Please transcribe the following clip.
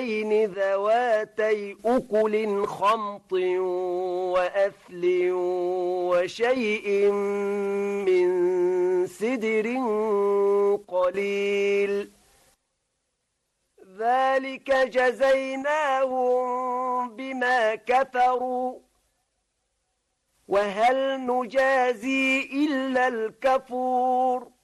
ذواتي أكل خمط وأثل وشيء من سدر قليل ذلك جزيناهم بما كفروا وهل نجازي إلا الكفور